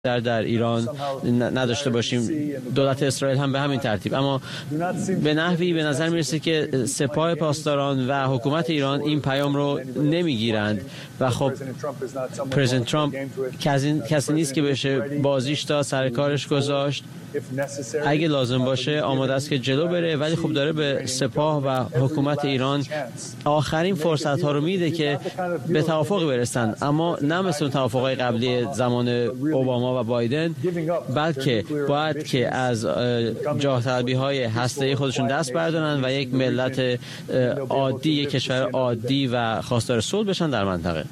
در ایران نداشته باشیم، دولت اسرائیل هم به همین ترتیب. اما به نحوی به نظر میرسه که سپاه پاسداران و حکومت ایران این پیام رو نمیگیرند و خب پرزیدنت ترامپ کسی نیست که بشه بازیش تا سر کارش گذاشت. اگه لازم باشه آماده است که جلو بره، ولی خب داره به سپاه و حکومت ایران آخرین فرصت ها رو میده که به توافق برسن، اما نه مثل توافقهای قبلی زمان اوباما و بایدن، بلکه باید که از جاه طلبی های هسته‌ای خودشون دست بردارن و یک ملت عادی، یک کشور عادی و خواستار صلح بشن در منطقه.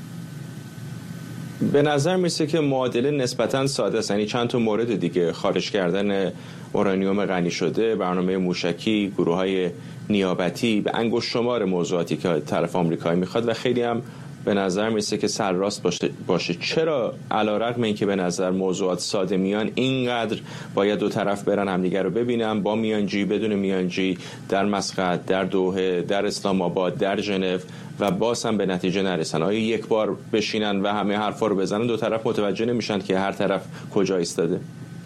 به نظر میسه که معادله نسبتاً ساده است، یعنی چند تا مورد دیگه، خارج کردن اورانیوم غنی شده، برنامه موشکی، گروه‌های نیابتی، به انگشت شمار موضوعاتی که طرف آمریکایی میخواد و خیلی هم به نظر میسه که سرراست باشه. چرا علیرغم اینکه به نظر موضوعات ساده میان، اینقدر باید دو طرف برن همدیگر رو ببینن، با میانجی، بدون میانجی، در مسقط، در دوحه، در اسلام آباد، در ژنو، و باز هم به نتیجه نرسن؟ آیا یک بار بشینن و همه حرفا رو بزنن دو طرف متوجه نمیشن که هر طرف کجا ایستاده؟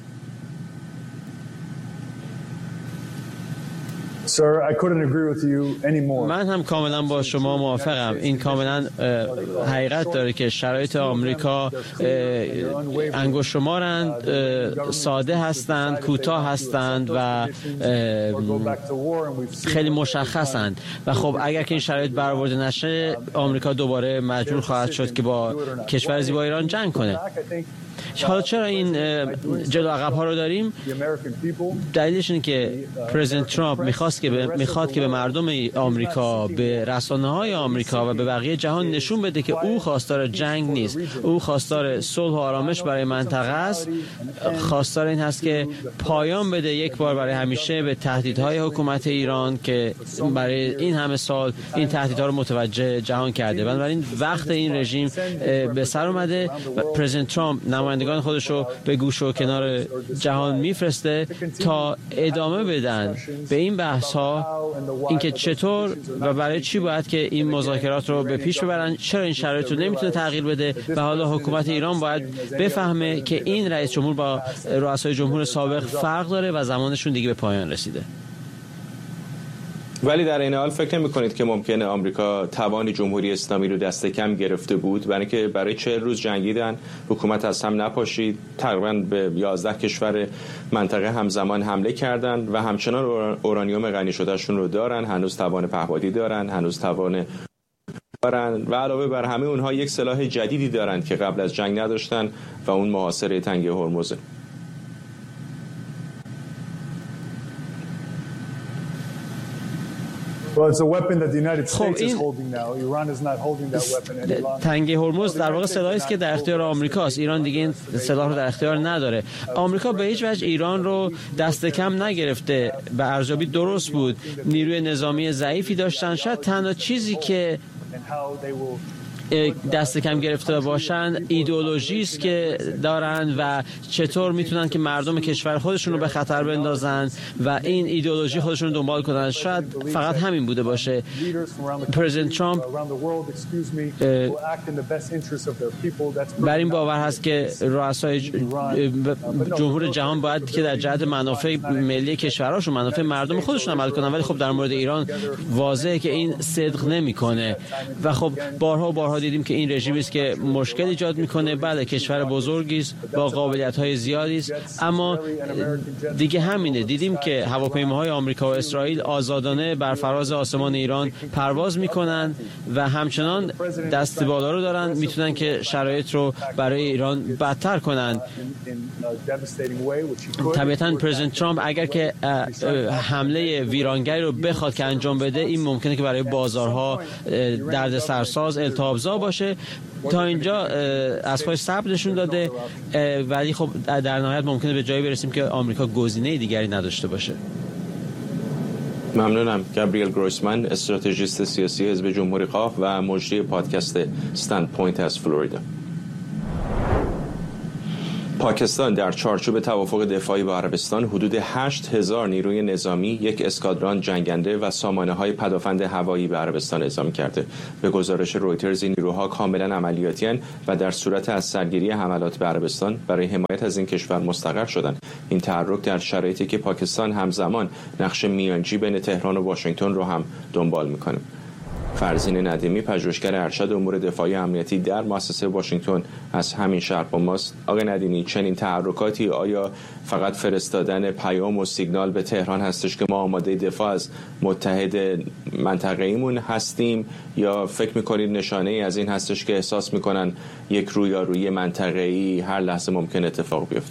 من هم کاملا با شما موافقم. این کاملا حقیقت داره که شرایط آمریکا انگشت شمارند، ساده هستند، کوتاه هستند و خیلی مشخصند و خب اگر که این شرایط برآورده نشه، آمریکا دوباره مجبور خواهد شد که با کشور زیبا ایران جنگ کنه. حالا چرا این جلو عقب ها رو داریم؟ دلیلش اینه که پرزیدنت ترامپ میخواد که به مردم آمریکا، به رسانه‌های آمریکا و به بقیه جهان نشون بده که او خواستار جنگ نیست، او خواستار صلح و آرامش برای منطقه است، خواستار این هست که پایان بده یک بار برای همیشه به تهدیدهای حکومت ایران که برای این همه سال این تهدیدها رو متوجه جهان کرده. بنابراین وقت این رژیم به سر اومده و پرزیدنت ترامپ نمایندگان خودش رو به گوش و کنار جهان میفرسته تا ادامه بدن به این بحث ها، اینکه چطور و برای چی باید که این مذاکرات رو به پیش ببرن، چرا این شرایط رو نمیتونه تغییر بده و حالا حکومت ایران باید بفهمه که این رئیس جمهور با رؤسای جمهور سابق فرق داره و زمانشون دیگه به پایان رسیده. ولی در این حال فکر نمی‌کنید که ممکنه آمریکا توان جمهوری اسلامی رو دست کم گرفته بود؟ برای اینکه برای 40 روز جنگیدن، حکومت از هم نپاشید، تقریبا به 11 کشور منطقه همزمان حمله کردن و همچنان اورانیوم غنی شدهشون رو دارن، هنوز توان پهپادی دارن، هنوز توان دارن و علاوه بر همه اونها یک سلاح جدیدی دارن که قبل از جنگ نداشتن و اون محاصره تنگه هرمزه. خب این تنگه هرمز در واقع سلاحی است که در اختیار آمریکاست. ایران دیگه این سلاح رو در اختیار نداره. آمریکا به هیچ وجه ایران رو دست کم نگرفته. به ارزیابی درست بود، نیروی نظامی ضعیفی داشتن. شاید تنها چیزی که دست کم گرفته باشن ایدئولوژی است که دارن و چطور میتونن که مردم کشور خودشون رو به خطر بندازن و این ایدئولوژی خودشون رو دنبال کنن. شاید فقط همین بوده باشه. پرزیدنت ترامپ بر این باور هست که رؤسای جمهور جهان باید که در جهت منافع ملی کشورهاشون، منافع مردم خودشون عمل کنن، ولی خب در مورد ایران واضحه که این صدق نمیکنه و خب بارها دیدیم که این رژیمی است که مشکل ایجاد میکنه. بله کشور بزرگی است با قابلیت‌های زیادی است، اما دیگه همینه. دیدیم که هواپیماهای آمریکا و اسرائیل آزادانه بر فراز آسمان ایران پرواز میکنن و همچنان دست بالا رو دارن، میتونن که شرایط رو برای ایران بدتر کنن. طبیعتاً پرزیدنت ترامپ اگر که حمله ویرانگری رو بخواد که انجام بده، این ممکنه که برای بازارها دردسرساز، التهاب‌زا باشه. تا اینجا از پای صبر نشون داده، ولی خب در نهایت ممکنه به جایی برسیم که آمریکا گزینه دیگری نداشته باشه. ممنونم. گابریل گرویسمن، استراتژیست سیاسی حزب جمهوری‌خواه و مجری پادکست استند پوینت از فلوریدا. پاکستان در چارچوب توافق دفاعی با عربستان حدود 8,000 نیروی نظامی، یک اسکادران جنگنده و سامانه‌های پدافند هوایی به عربستان اعزام کرده. به گزارش رویترز این نیروها کاملا عملیاتی‌اند و در صورت از سرگیری حملات به عربستان برای حمایت از این کشور مستقر شدند. این تحرک در شرایطی که پاکستان همزمان نقش میانجی بین تهران و واشنگتن رو هم دنبال می‌کنه. فرزین ندیمی، پژوهشگر ارشد امور دفاعی امنیتی در مؤسسه واشنگتن از همین شهر با ماست. آقای ندیمی، چنین تحرکاتی آیا فقط فرستادن پیام و سیگنال به تهران هستش که ما آماده دفاع از متحد منطقه‌ایمون هستیم، یا فکر می‌کنید نشانه‌ای از این هستش که احساس می‌کنن یک رویارویی منطقه‌ای هر لحظه ممکن اتفاق بیفته؟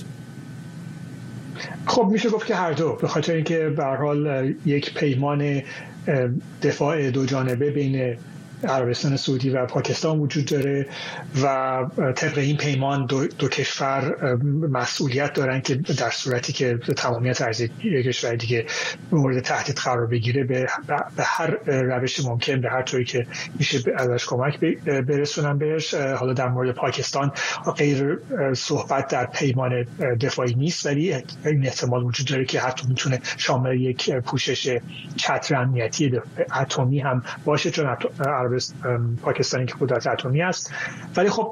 خب میشه گفت که هر دو، به خاطر اینکه به هر حال یک پیمان دفاع دو جانبه بین عربستان سعودی و پاکستان وجود داره و طبق این پیمان دو کشور مسئولیت دارن که در صورتی که تمامیت ارضی کشور دیگه مورد تهدید قرار بگیره به هر روش ممکن، به هر طوری که میشه ازش کمک برسونن بهش. حالا در مورد پاکستان غیر صحبت در پیمان دفاعی نیست، ولی این احتمال وجود داره که حتی میتونه شامل یک پوشش چتر امنیتی اتمی هم باشه، چون پاکستانی که قدرت اتمی است. ولی خب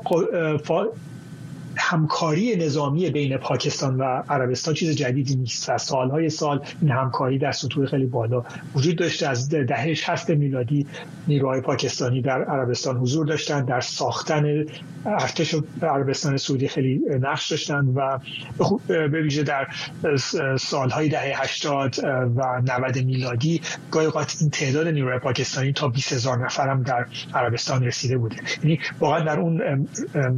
همکاری نظامی بین پاکستان و عربستان چیز جدیدی نیست. از سالهای سال این همکاری در سطوح خیلی بالا وجود داشته. از دهه 60 میلادی نیروهای پاکستانی در عربستان حضور داشتند، در ساختن ارتش عربستان سعودی خیلی نقش داشتند و به ویژه در سالهای دهه 80 و 90 میلادی گاهی اوقات این تعداد نیروهای پاکستانی تا 20,000 نفر هم در عربستان رسیده بوده. یعنی واقعا در اون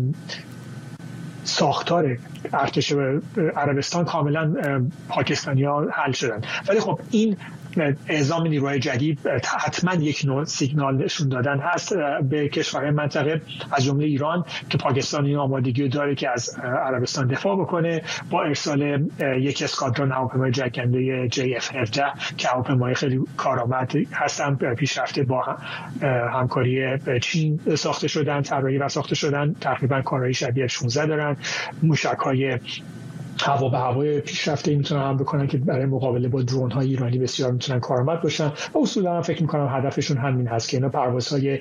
ساختار ارتش عربستان کاملا پاکستانی‌ها حل شدن. ولی خب این اعزام نیروهای جدید حتما یک نوع سیگنال نشون دادن هست به کشورهای منطقه، از جمله ایران که پاکستانی آمادگی داره که از عربستان دفاع بکنه با ارسال یک اسکادرون هواپیمای جنگنده JF-17 که هواپیمای خیلی کارآمد هستن، پیشرفته با همکاری چین ساخته شدن، طراحی و ساخته شدن، تقریبا کارایی شبیه F-16 دارن، موشک‌های هوا به هوای پیشرفته میتونن هم بکنن که برای مقابله با درون های ایرانی بسیار میتونن کارآمد باشن و اصولا فکر میکنم هدفشون همین هست که اینا پروازهای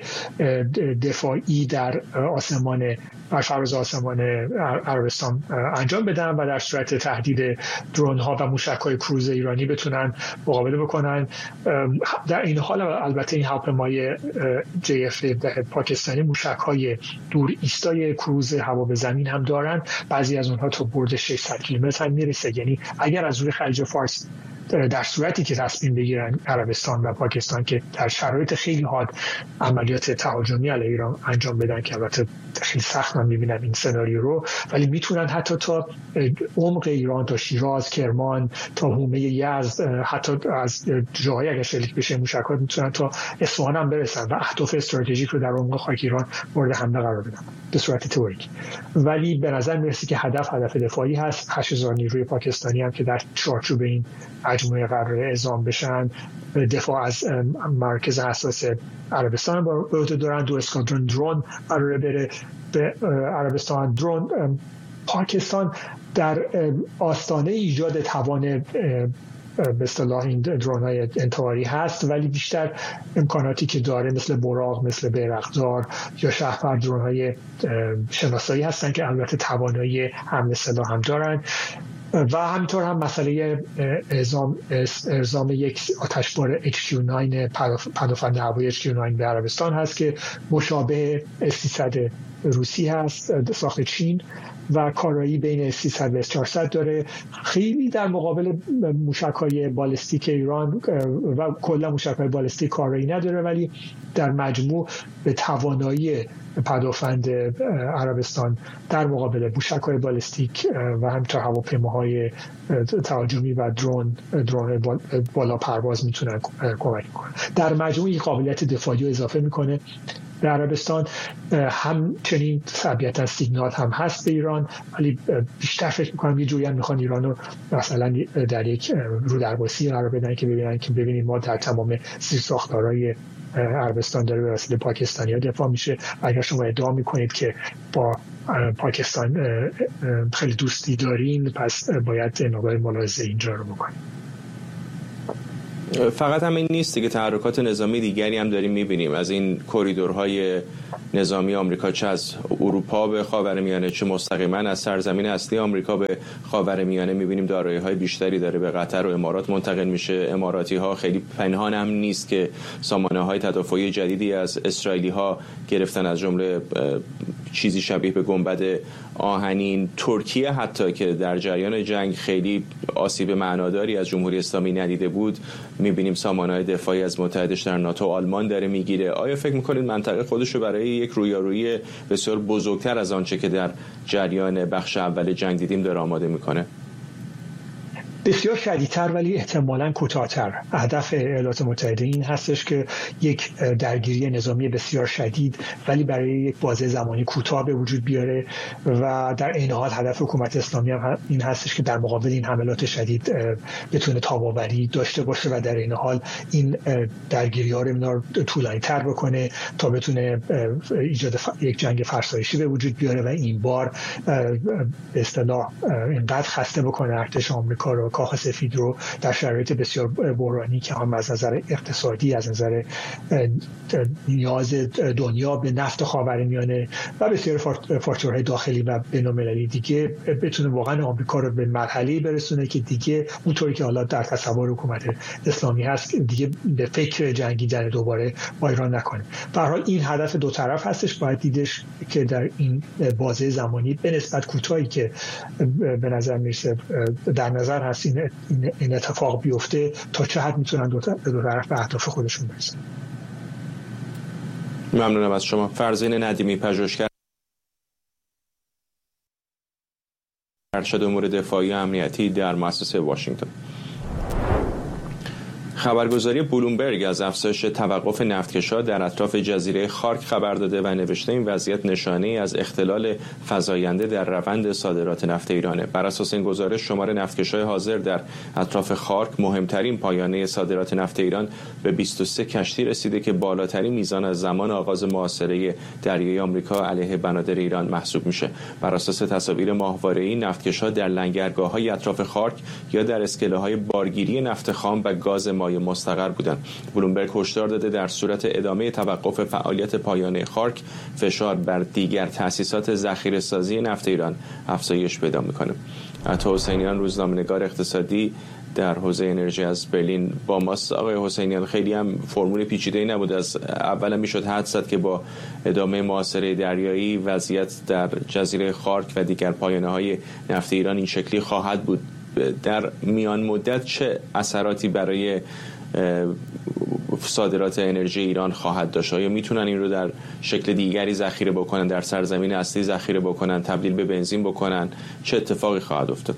دفاعی در آسمان فراز آسمان عربستان انجام بدن و در صورت تهدید درون ها و موشک های کروز ایرانی بتونن مقابله بکنن. در این حال البته این هواپیمای JF-17 پاکستانی موشک های دور ایستای کروز هوا به زمین هم دارن، بعضی از اونها تا برد 600 کیلومتر هم میرسه. یعنی اگر از روی خلیج فارس در صورتی که تصمیم بگیرن عربستان و پاکستان که در شرایط خیلی حاد عملیات تهاجمی علیه ایران انجام بدن که البته خیلی سخت من میبینم این سناریو رو، ولی میتونن حتی تا عمق ایران، تا شیراز، کرمان، تا حومه یزد، حتی از جاهای اگر شلیک بشه موشک‌ها میتونن تا اصفهان هم برسن و اهداف استراتژیک رو در عمق خاک ایران مورد حمله قرار بدن به صورت تئوریک. ولی به نظر میرسه که هدف دفاعی هست. 8000 نیروی پاکستانی هم که در چارچوب این مجموعه قرار اعزام بشن دفاع از مرکز حساس عربستان با عهده دارن. 2 اسکادرون درون قراره بره به عربستان. درون پاکستان در آستانه ایجاد توان به اصطلاح این درون‌های انتحاری هست، ولی بیشتر امکاناتی که داره مثل براق، مثل بیرقدار یا شهپر درون‌های شناسایی هستن که البته توانایی حمل سلاح هم دارن. و همینطور هم مسئله اعزام یک آتشبار HQ-9 پدافند هوایی HQ-9 به عربستان هست که مشابه S-300 روسی هست، ساخت چین و کارایی بین S-300 و S-400 داره. خیلی در مقابل موشک‌های بالستیک ایران و کلا موشک‌های بالستیک کارایی نداره، ولی در مجموع به توانایی پدافند عربستان در مقابل موشک‌های بالستیک و همینطور هواپیماهای تهاجمی و درون بالا پرواز میتونن کمک کنن. در مجموع این قابلیت دفاعی رو اضافه میکنه به عربستان. همچنین طبیعتا سیگنال هم هست به ایران، ولی بیشتر فکر میکنم یه جوری هم میخوان ایران رو مثلا در یک رودرواسی قرار بدن که ببینید ما در تمام زیرساختارهای عربستان داره به وسیله پاکستانی‌ها دفاع میشه. اگر شما ادعا میکنید که با پاکستان خیلی دوستی دارین، پس باید مقدار ملاحظه اینجا رو بکنید. فقط همین نیست دیگه، تحرکات نظامی دیگری هم داریم میبینیم از این کوریدورهای نظامی آمریکا، چه از اروپا به خاورمیانه چه مستقیما از سرزمین اصلی آمریکا به خاورمیانه. میبینیم دارایی‌های بیشتری داره به قطر و امارات منتقل میشه. اماراتی‌ها خیلی پنهان هم نیست که سامانه‌های تدافعی جدیدی از اسرائیلی‌ها گرفتن، از جمله چیزی شبیه به گنبد آهنین. ترکیه حتی که در جریان جنگ خیلی آسیب معناداری از جمهوری اسلامی ندیده بود، میبینیم سامانه‌های دفاعی از متحدش در ناتو آلمان داره میگیره. آیا فکر میکنید منطقه خودش رو برای یک رویارویی بسیار بزرگتر از آنچه که در جریان بخش اول جنگ دیدیم داره آماده میکنه؟ بسیار شدیدتر ولی احتمالاً کوتاه‌تر. هدف ایالات متحده این هستش که یک درگیری نظامی بسیار شدید ولی برای یک بازه زمانی کوتاه به وجود بیاره و در این حال هدف حکومت اسلامی هم این هستش که در مقابل این حملات شدید بتونه تاب‌آوری داشته باشه و در این حال این درگیری‌ها رو طولانی‌تر بکنه تا بتونه ایجاد یک جنگ فرسایشی به وجود بیاره و این بار به اصطلاح اینقدر خسته بکنه ارتش آمریکا رو، کاخ سفید رو، در شرایط بسیار بحرانی که هم از نظر اقتصادی، از نظر نیاز دنیا به نفت خاورمیانه و بسیار فاکتورهای داخلی و بین‌المللی دیگه، بتونه واقعا آمریکا رو به مرحله‌ای برسونه که دیگه اونطوری که حالا در تصور حکومت اسلامی هست دیگه به فکر جنگیدن دوباره با ایران نکنه. به هر حال این هدف دو طرف هستش، باید دیدش که در این بازه زمانی به نسبت کوتاهی که به نظر میرسه در نظر هست این اتفاق بیفته، تا چه حد میتونن دو طرف به اهداف خودشون برسن. ممنونم از شما. فرزین ندیمی، پژوهشگر ارشد امور دفاعی و امنیتی در مؤسسه واشنگتن. خبرگزاری بلومبرگ از افزایش توقف نفتکش‌ها در اطراف جزیره خارک خبر داده و نوشته این وضعیت نشانه‌ای از اختلال فزاینده در روند صادرات نفت ایرانه. بر اساس این گزارش شمار نفتکش‌های حاضر در اطراف خارک، مهمترین پایانه صادرات نفت ایران، به 23 کشتی رسیده که بالاترین میزان از زمان آغاز محاصره دریای آمریکا علیه بنادر ایران محسوب میشه. بر اساس تصاویر ماهواره‌ای نفتکش‌ها در لنگرگاه‌های اطراف خارک یا در اسکله‌های بارگیری نفت خام و گاز مستقر بودند. بلومبرگ هشدار داده در صورت ادامه توقف فعالیت پایانه خارک، فشار بر دیگر تأسیسات ذخیره‌سازی نفت ایران افزایش پیدا می‌کنه. عطا حسینیان، روزنامه‌نگار اقتصادی در حوزه انرژی از برلین با ماست. آقای حسینیان، خیلی هم فرمول پیچیده‌ای نبود. از اول میشد حدس زد که با ادامه محاصره دریایی وضعیت در جزیره خارک و دیگر پایانه‌های نفت ایران این شکلی خواهد بود. در میان مدت چه اثراتی برای صادرات انرژی ایران خواهد داشت؟ آیا میتونن این رو در شکل دیگری ذخیره بکنن، در سرزمین اصلی ذخیره بکنن، تبدیل به بنزین بکنن؟ چه اتفاقی خواهد افتاد؟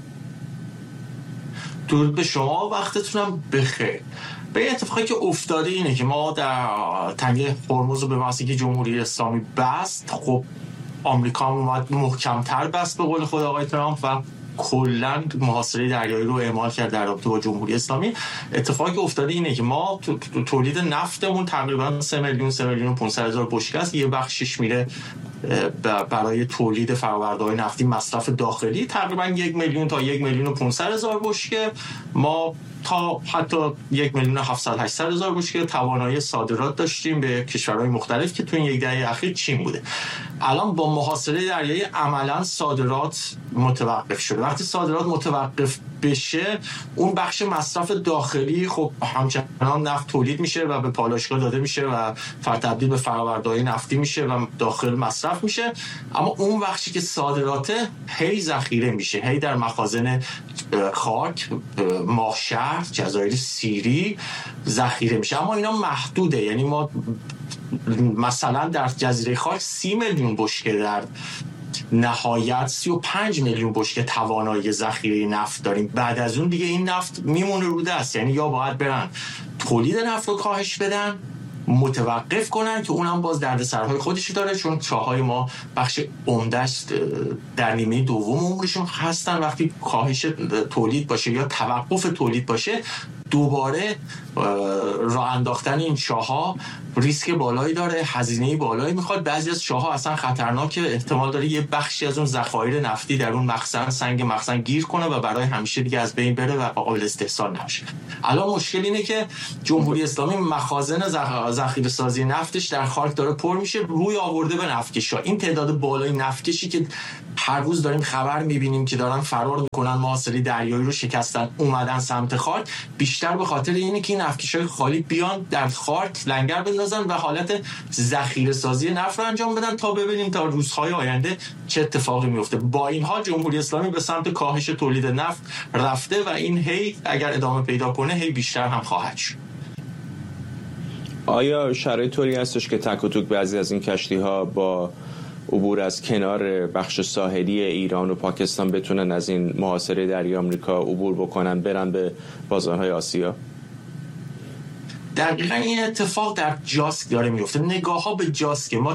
درود به شما، وقتتونم بخیر. به اتفاقی که افتاده اینه که ما در تنگه هرمز رو به واسطه جمهوری اسلامی بست، خب آمریکا هم اومد محکم‌تر بست به قول خود آقای ترامپ و کلاً محاصره دریایی رو اعمال کرد در رابطه با جمهوری اسلامی. اتفاقی که افتاده اینه که ما تولید نفتمون تقریباً 3 میلیون 500,000 بشکه است. یه بخشش میره برای تولید فرآورده‌های نفتی مصرف داخلی، تقریباً 1 میلیون تا 1,500,000 بشکه. ما تا حتی 1,700,000 بشکه توانایی صادرات داشتیم به کشورهای مختلف که تو این یک دهه اخیر چین بوده. الان با محاصره دریایی عملاً صادرات متوقف شده. وقتی صادرات متوقف بشه، اون بخش مصرف داخلی خب همچنان نفت تولید میشه و به پالایشگاه داده میشه و تبدیل به فرآورده‌های نفتی میشه و داخل مصرف میشه. اما اون بخشی که صادراته هی ذخیره میشه، هی در مخازن خاک، ماهشهر، جزایر سیری ذخیره میشه. اما اینا محدوده. یعنی ما مثلا در جزیره خاک 30 میلیون بشکه، در نهایت 35 میلیون بشکه توانایی ذخیره نفت داریم. بعد از اون دیگه این نفت میمونه رو دست. یعنی یا باید برن تولید نفت رو کاهش بدن، متوقف کنن که اونم باز دردسرهای خودشی داره، چون چاهای ما بخش عمده‌اش در نیمه دوم عمرشون هستن. وقتی کاهش تولید باشه یا توقف تولید باشه، دوباره راه انداختن این چاه‌ها ریسک بالایی داره، هزینه بالایی میخواد. بعضی از چاه‌ها اصلا خطرناکه، احتمال داره یه بخشی از اون ذخایر نفتی در اون مخزن، سنگ مخزن گیر کنه و برای همیشه دیگه از بین بره و قابل استحصال نشه. الان مشکل اینه که جمهوری اسلامی مخازن ذخیره سازی نفتش در خاک داره پر میشه، روی آورده به نفتکش‌ها. این تعداد بالای نفتکشی که هر روز داریم خبر میبینیم که دارن فرار میکنن، محاصره دریایی رو شکستن اومدن سمت خاک، بیشتر به خاطر اینه که این نفتکش‌های خالی بیان در خاک لنگر بندازن و حالت ذخیره سازی نفت رو انجام بدن تا ببینیم تا روزهای آینده چه اتفاقی میفته. با این حال جمهوری اسلامی به سمت کاهش تولید نفت رفته و این هی اگر ادامه پیدا کنه هی بیشتر هم خواهد شد. آیا شرایط طوری هستش که تک و توک بعضی از این کشتی‌ها با عبور از کنار بخش ساحلی ایران و پاکستان بتونن از این محاصره دریایی آمریکا عبور بکنن برن به بازارهای آسیا؟ دقیقاً این اتفاق در جاسک داره میفته. نگاه ها به جاسک، ما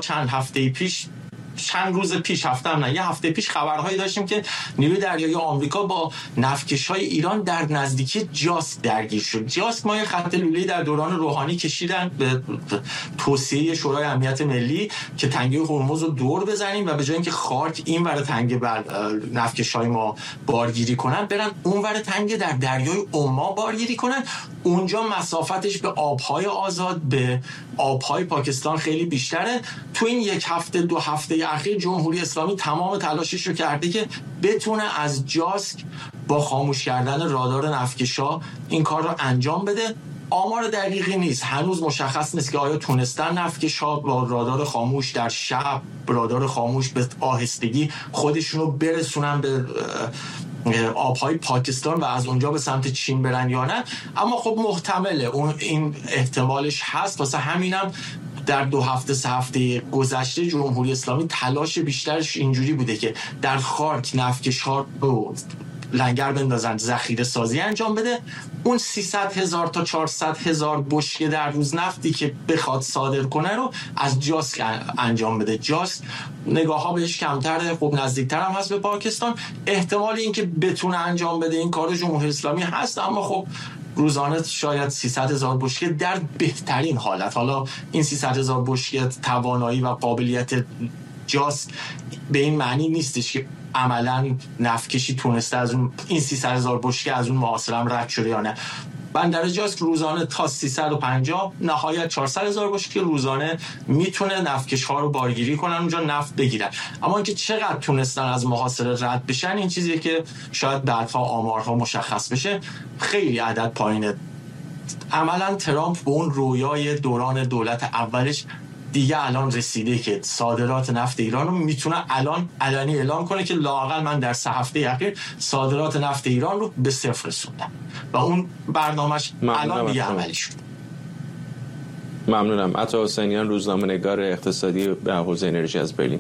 چند روز پیش یه هفته پیش خبرهایی داشتیم که نیروی دریایی آمریکا با نفتکش‌های ایران در نزدیکی جاسک درگیر شد. جاسک ما یه خط لوله‌ای در دوران روحانی کشیدن به توصیه شورای امنیت ملی که تنگه هرمز رو دور بزنیم و به جای اینکه خاک اینور تنگه بر نفتکش‌های ما بارگیری کنن، برن اونور تنگه در دریای عمان بارگیری کنن. اونجا مسافتش به آبهای آزاد، به آبهای پاکستان خیلی بیشتره. تو این یک هفته دو هفته اخیر جمهوری اسلامی تمام تلاشش رو کرده که بتونه از جاسک با خاموش کردن رادار نفتکشا این کار رو انجام بده. آمار دقیقی نیست، هنوز مشخص نیست که آیا تونستن نفتکشا با رادار خاموش در شب، رادار خاموش به آهستگی خودشون رو برسونن به آبهای پاکستان و از اونجا به سمت چین برن یا نه. اما خب محتمله، این احتمالش هست. واسه همینم در 2 هفته 3 هفته گذشته جمهوری اسلامی تلاش بیشترش اینجوری بوده که در خاک نفتکش‌ها رو لنگر بندازن، ذخیره سازی انجام بده. اون 300,000 تا 400,000 بشکه در روز نفتی که بخواد صادر کنه رو از جاسک انجام بده. جاسک نگاه ها بهش کمتره، خب نزدیکتر هم هست به پاکستان. احتمال این که بتونه انجام بده این کار جمهوری اسلامی هست، اما خب روزانه شاید 300,000 بشکه در بهترین حالت. حالا این 300,000 بشکه توانایی و قابلیت جاسک به این معنی نیستش که عملاً نفتکشی تونسته از این 300,000 بشکه از اون محاصره هم رد شده یا نه. بندر جاسک روزانه تا 350 نهایت 400,000 بشکه روزانه میتونه نفتکش ها رو بارگیری کنن، اونجا نفت بگیرن. اما اینکه چقدر تونستن از محاصره رد بشن این چیزیه که شاید بعدها آمارها مشخص بشه. خیلی عدد پایینه. عملاً ترامپ به اون رویای دوران دولت اولش دیگه الان رسیده که صادرات نفت ایران رو میتونه الان علنی اعلام کنه که لااقل من در 3 هفته اخیر صادرات نفت ایران رو به 0 رسوندم و اون برنامه‌اش الان دیگه عملی شد. ممنونم. عطا حسینیان، روزنامه‌نگار اقتصادی به حوزه انرژی از برلین.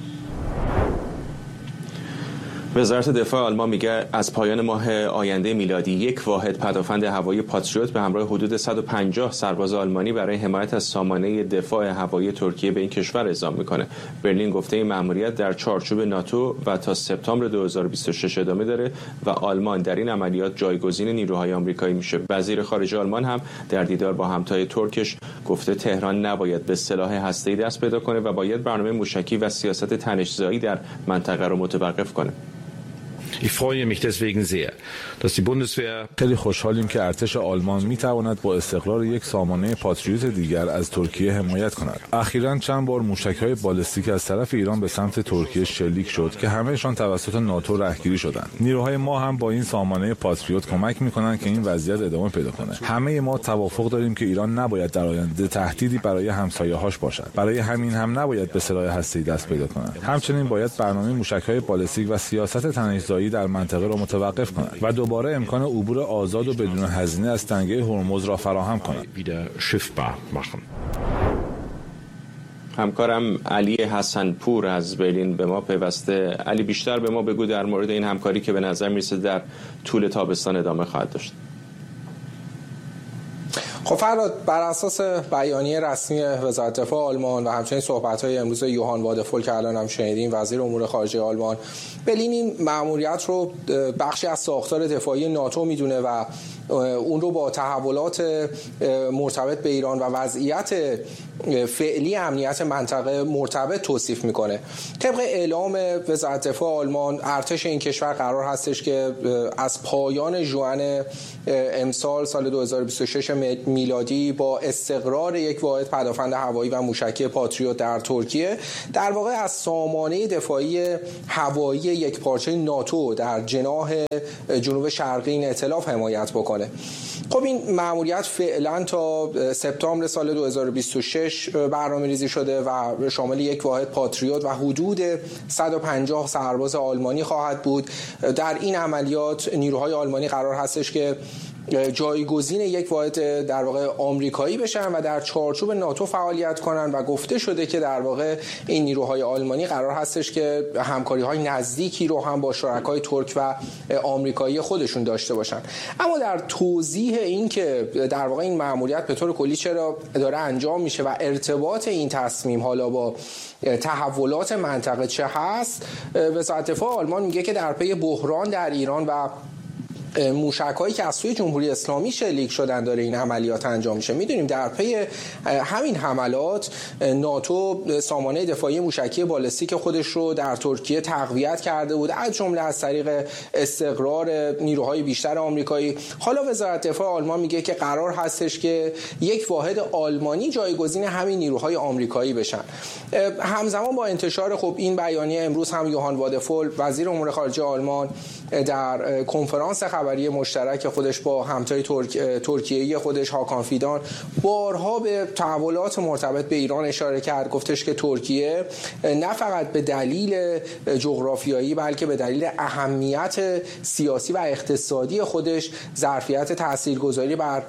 وزارت دفاع آلمان میگه از پایان ماه آینده میلادی 1 واحد پدافند هوایی پاتریوت به همراه حدود 150 سرباز آلمانی برای حمایت از سامانه دفاع هوایی ترکیه به این کشور اعزام میکنه. برلین گفته این مأموریت در چارچوب ناتو و تا سپتامبر 2026 ادامه داره و آلمان در این عملیات جایگزین نیروهای آمریکایی میشه. وزیر خارجه آلمان هم در دیدار با همتای ترکش گفته تهران نباید به سلاح هسته‌ای دست پیدا کنه و باید برنامه موشکی و سیاست تنش‌زایی در منطقه رو متوقف کنه. Ich freue mich deswegen sehr, dass die Bundeswehr خیلی خوشحالیم که ارتش آلمان میتواند با استقرار یک سامانه پاتریوت دیگر از ترکیه حمایت کند. اخیراً چند بار موشک‌های بالستیک از طرف ایران به سمت ترکیه شلیک شد که همه‌شان توسط ناتو رهگیری شدند. نیروهای ما هم با این سامانه پاتریوت کمک می‌کنند که این وضعیت ادامه پیدا کند. همه ما توافق داریم که ایران نباید در آینده تهدیدی برای همسایه‌هاش باشد. برای همین هم نباید به سلاح هسته‌ای دست پیدا کند. همچنین باید برنامه موشک‌های بالستیک و سیاست تنش‌زایی در منطقه را متوقف کند و دوباره امکان عبور آزاد و بدون هزینه از تنگه هرمز را فراهم کند. همکارم علی حسنپور از برلین به ما پیوسته. علی، بیشتر به ما بگو در مورد این همکاری که به نظر میرسه در طول تابستان ادامه خواهد داشت. خب فرهاد، بر اساس بیانیه رسمی وزارت دفاع آلمان و همچنین صحبت‌های امروز یوهان وادفول که الان هم شنیدیم، وزیر امور خارجه آلمان، برلین این مأموریت رو بخشی از ساختار دفاعی ناتو میدونه و اون رو با تحولات مرتبط به ایران و وضعیت فعلی امنیت منطقه مرتبط توصیف میکنه. طبق اعلام وزارت دفاع آلمان، ارتش این کشور قرار هستش که از پایان ژوئن امسال سال 2026 میلادی با استقرار یک واحد پدافند هوایی و موشکی پاتریوت در ترکیه، در واقع از سامانه دفاعی هوایی یک پارچه ناتو در جناح جنوب شرقی این ائتلاف حمایت بکنه. خب این مأموریت فعلا تا سپتامبر سال 2026 برنامه‌ریزی شده و شامل یک واحد پاتریوت و حدود 150 سرباز آلمانی خواهد بود. در این عملیات نیروهای آلمانی قرار هستش که جایگزین یک واحد در واقع آمریکایی بشن و در چارچوب ناتو فعالیت کنن و گفته شده که در واقع این نیروهای آلمانی قرار هستش که همکاری‌های نزدیکی رو هم با شرکای ترک و آمریکایی خودشون داشته باشن. اما در توضیح این که در واقع این مأموریت به طور کلی چرا داره انجام میشه و ارتباط این تصمیم حالا با تحولات منطقه چه هست، وزارت دفاع آلمان میگه که در پی بحران در ایران و موشک‌هایی که از سوی جمهوری اسلامی شلیک شدن داره این عملیات انجام میشه. میدونیم در پی همین حملات ناتو سامانه دفاعی موشکی بالستیک خودش رو در ترکیه تقویت کرده بود، از جمله از طریق استقرار نیروهای بیشتر آمریکایی. حالا وزارت دفاع آلمان میگه که قرار هستش که یک واحد آلمانی جایگزین همین نیروهای آمریکایی بشن. همزمان با انتشار خب این بیانیه، امروز هم یوهان وادفول وزیر امور خارجه آلمان در کنفرانس خبری مشترک خودش با همتای ترکیه‌ای خودش هاکان فیدان بارها به تحولات مرتبط به ایران اشاره کرد. گفتش که ترکیه نه فقط به دلیل جغرافیایی بلکه به دلیل اهمیت سیاسی و اقتصادی خودش ظرفیت تاثیرگذاری بر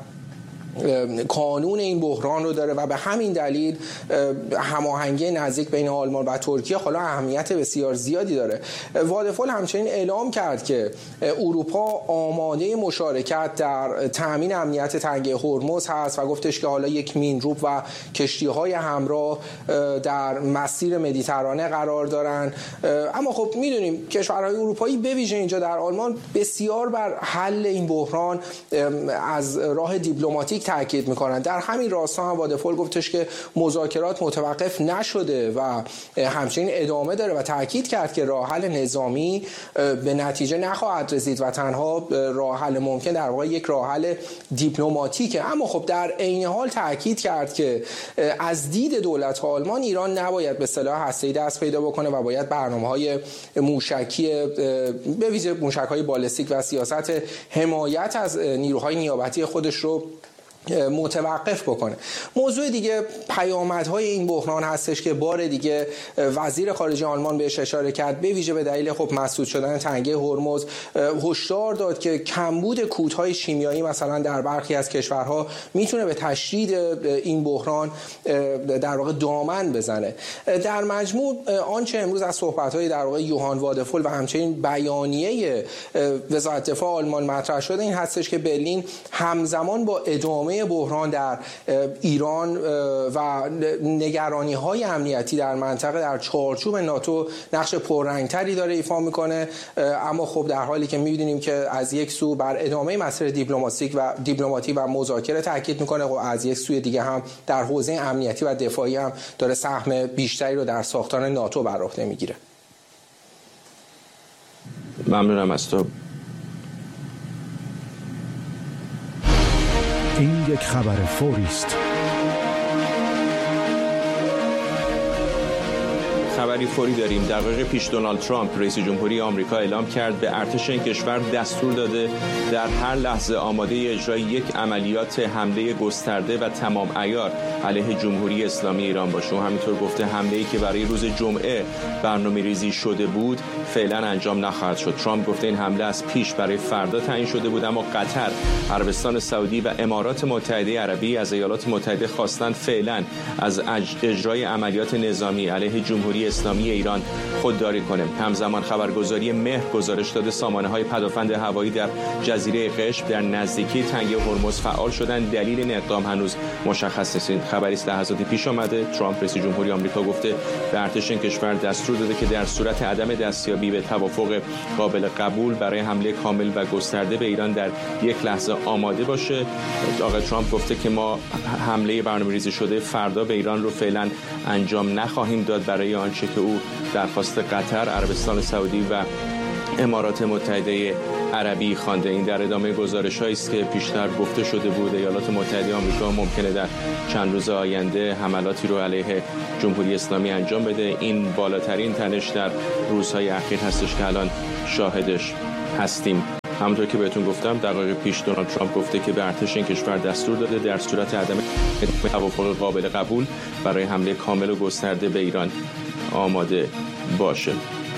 کانون این بحران رو داره و به همین دلیل هماهنگی نزدیک بین آلمان و ترکیه حالا اهمیت بسیار زیادی داره. وادفول همچنین اعلام کرد که اروپا آماده مشارکت در تامین امنیت تنگه هرمز هست و گفتش که حالا یک مینروب و کشتی‌های همراه در مسیر مدیترانه قرار دارن. اما خب میدونیم کشورهای اروپایی به ویژه اینجا در آلمان بسیار بر حل این بحران از راه دیپلماتیک تاکید میکنن. در همین راستا هم وادفول گفتش که مذاکرات متوقف نشده و همچنین ادامه داره و تاکید کرد که راه حل نظامی به نتیجه نخواهد رسید و تنها راه حل ممکن در واقع یک راه حل دیپلماتیکه. اما خب در عین حال تاکید کرد که از دید دولت آلمان ایران نباید به سلاح هسته‌ای دست پیدا بکنه و باید برنامه‌های موشکی به ویژه موشک‌های بالستیک و سیاست حمایت از نیروهای نیابتی خودش رو متوقف بکنه. موضوع دیگه پیامدهای این بحران هستش که بار دیگه وزیر خارجه آلمان بهش اشاره کرد، به ویژه به دلیل خب مسدود شدن تنگه هرمز هشدار داد که کمبود کودهای شیمیایی مثلا در برخی از کشورها میتونه به تشدید این بحران در واقع دامن بزنه. در مجموع آنچه امروز از صحبت‌های در واقع یوهان وادفول و همچنین بیانیه وزارت دفاع آلمان مطرح شده این هستش که برلین همزمان با ادامه بحران در ایران و نگرانی‌های امنیتی در منطقه در چارچوب ناتو نقش پررنگتری داره ایفا میکنه. اما خب در حالی که می‌بینیم که از یک سو بر ادامه مسیر دیپلماتیک و مذاکره تاکید میکنه و از یک سوی دیگه هم در حوزه امنیتی و دفاعی هم داره سهم بیشتری رو در ساختار ناتو بر عهده میگیره. ممنونم از تو. این یک خبر فوری است. خبری فوری داریم. دقایق پیش دونالد ترامپ رئیس جمهوری آمریکا اعلام کرد به ارتش این کشور دستور داده در هر لحظه آماده اجرای یک عملیات حمله گسترده و تمام عیار علیه جمهوری اسلامی ایران باشه. و همینطور گفته حمله‌ای که برای روز جمعه برنامه‌ریزی شده بود فعلا انجام نخواهد شد. ترامپ گفته این حمله از پیش برای فردا تعیین شده بود، اما قطر، عربستان سعودی و امارات متحده عربی از ایالات متحده خواستند فعلا از اجرای عملیات نظامی علیه جمهوری اسلامی اسلامی ایران خودداری کنه. همزمان خبرگزاری مهر گزارش داده سامانه‌های پدافند هوایی در جزیره قشم در نزدیکی تنگه هرمز فعال شدند. دلیل این اقدام هنوز مشخص نیست. خبری است لحظاتی پیش آمده ترامپ رئیس جمهوری آمریکا گفته به ارتش این کشور دستور داده که در صورت عدم دستیابی به توافق قابل قبول برای حمله کامل و گسترده به ایران در یک لحظه آماده باشه. آقای ترامپ گفته که ما حمله برنامه‌ریزی شده فردا به ایران رو فعلا انجام نخواهیم داد برای آنچه که او درخواست قطر، عربستان سعودی و امارات متحده عربی خوانده. این در ادامه گزارش‌هایی است که پیشتر گفته شده بود ایالات متحده آمریکا ممکنه در چند روز آینده حملاتی رو علیه جمهوری اسلامی انجام بده. این بالاترین تنش در روزهای اخیر هستش که الان شاهدش هستیم. همونطور که بهتون گفتم دقایق پیش دونالد ترامپ گفته که به ارتش این کشور دستور داده در صورت عدم توافق قابل قبول برای حمله کامل و گسترده به ایران آماده باشه.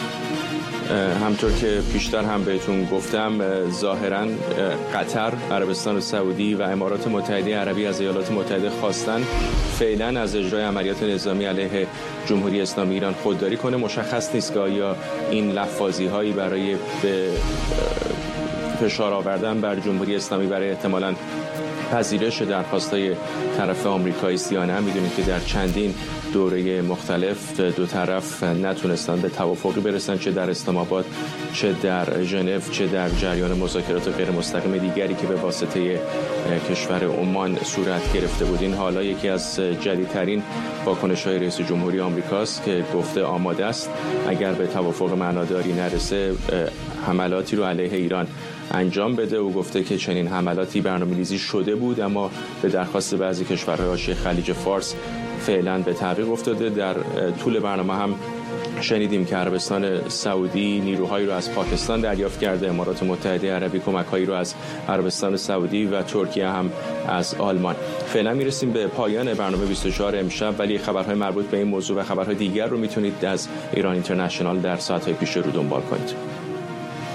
همطور که پیشتر هم بهتون گفتم ظاهراً قطر، عربستان سعودی و امارات متحده عربی از ایالات متحده خواستن فعلا از اجرای عملیات نظامی علیه جمهوری اسلامی ایران خودداری کنه. مشخص نیست که آیا این لفاظی هایی برای به فشار آوردن بر جمهوری اسلامی برای احتمالاً پذیرش درخواست‌های طرف آمریکایی است یا نه. می‌دونید که در چندین دوره مختلف دو طرف نتونستن به توافقی برسن، چه در اسلام آباد، چه در ژنو، چه در جریان مذاکرات غیر مستقیم دیگری که به واسطه کشور عمان صورت گرفته بود. این حالا یکی از جدیدترین واکنش‌های رئیس جمهوری آمریکاست که گفته آماده است اگر به توافق معناداری نرسه حملاتی رو علیه ایران انجام بده. او گفته که چنین حملاتی برنامه‌ریزی شده بود اما به درخواست بعضی کشورهای حاشیه خلیج فارس فعلا به تعویق افتاده. در طول برنامه هم شنیدیم که عربستان سعودی نیروهایی رو از پاکستان دریافت کرده، امارات متحده عربی کمک‌هایی رو از عربستان سعودی و ترکیه هم از آلمان. فعلا میرسیم به پایان برنامه 24 امشب، ولی خبرهای مربوط به این موضوع و خبرهای دیگر رو میتونید از ایران اینترنشنال در ساعت‌های پیش رو دنبال کنید.